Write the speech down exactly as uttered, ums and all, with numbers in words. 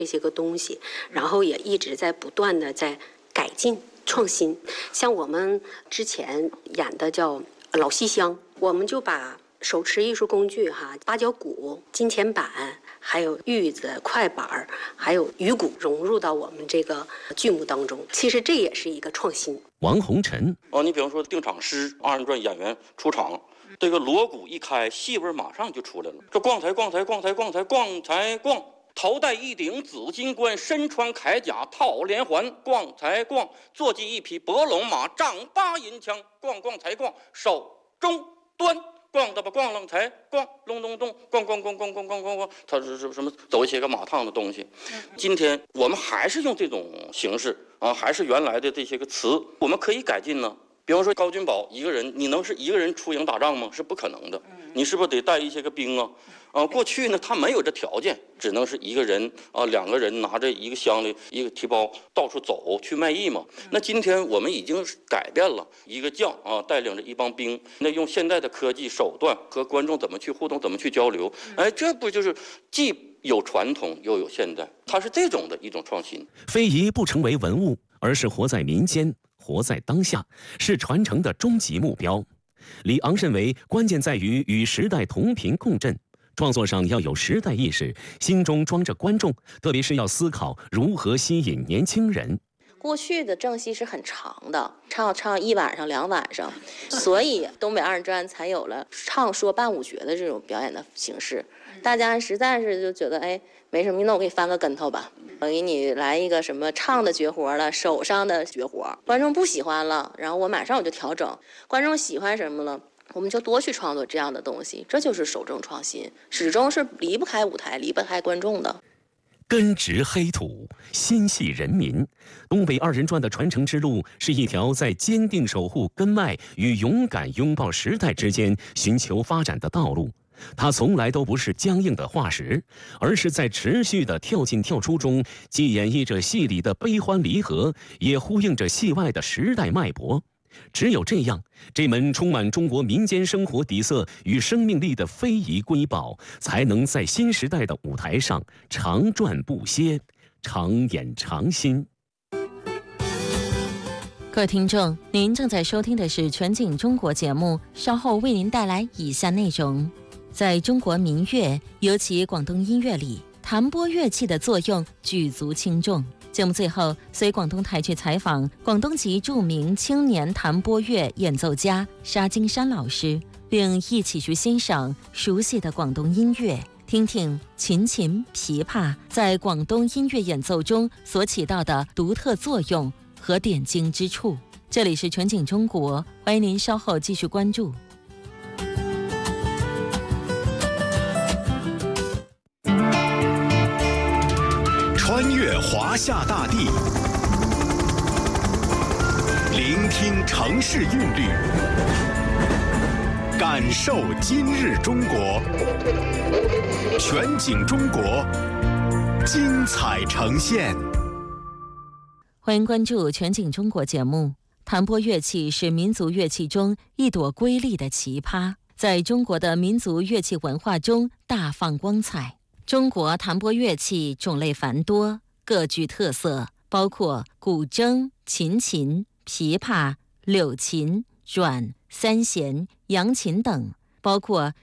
这些个东西，然后也一直在不断的在改进创新。像我们之前演的叫老戏香，我们就把手持艺术工具哈，八角鼓、金钱板，还有玉子、快板，还有鱼鼓融入到我们这个剧目当中。其实这也是一个创新。 王洪晨， 哦，你比方说定场诗，二人转演员出场，这个锣鼓一开，戏味马上就出来了。这逛才逛才逛才逛才逛才逛，头戴一顶紫金冠，身穿铠甲套连环，逛才逛，坐骑一匹伯龙马，丈八银枪，逛逛才逛，手中端。逛的吧，逛楞才逛，隆咚咚，逛逛逛逛逛逛逛逛，它是什什么走一些个马趟的东西。今天我们还是用这种形式啊，还是原来的这些个词，我们可以改进呢。比方说高君宝一个人，你能是一个人出营打仗吗？是不可能的。你是不是得带一些个兵啊？啊，过去呢他没有这条件，只能是一个人啊，两个人拿着一个箱里一个提包到处走去卖艺嘛。那今天我们已经改变了，一个将啊带领着一帮兵，那用现代的科技手段和观众怎么去互动，怎么去交流？哎，这不就是既有传统又有现代？它是这种的一种创新。 非遗不成为文物，而是活在民间，活在当下，是传承的终极目标。李昂认为，关键在于与时代同频共振。创作上要有时代意识，心中装着观众，特别是要思考如何吸引年轻人。 过去的正戏是很长的，唱唱一晚上两晚上，所以东北二人转才有了唱说伴舞绝的这种表演的形式。大家实在是就觉得哎没什么，那我给你翻个跟头吧，我给你来一个什么唱的绝活了，手上的绝活，观众不喜欢了，然后我马上我就调整，观众喜欢什么了，我们就多去创作这样的东西，这就是守正创新，始终是离不开舞台，离不开观众的。 根植黑土，心系人民。东北二人转的传承之路是一条在坚定守护根脉与勇敢拥抱时代之间寻求发展的道路。它从来都不是僵硬的化石，而是在持续的跳进跳出中，既演绎着戏里的悲欢离合，也呼应着戏外的时代脉搏。只有这样，这门充满中国民间生活底色与生命力的非遗瑰宝，才能在新时代的舞台上长转不歇，常演常新。 各位听众，您正在收听的是全景中国节目，稍后为您带来以下内容。在中国民乐，尤其广东音乐里，弹拨乐器的作用举足轻重。节目最后，随广东台去采访广东籍著名青年弹拨乐演奏家沙金山老师，并一起去欣赏熟悉的广东音乐，听听琴琴、琵琶在广东音乐演奏中所起到的独特作用和点睛之处。这里是全景中国，欢迎您稍后继续关注。 穿越华夏大地，聆听城市韵律，感受今日中国。全景中国，精彩呈现。 欢迎关注全景中国节目。弹拨乐器是民族乐器中一朵瑰丽的奇葩，在中国的民族乐器文化中大放光彩。中国弹拨乐器种类繁多，各具特色，包括古筝、琴琴、琵琶、柳琴、阮、三弦、扬琴等，包括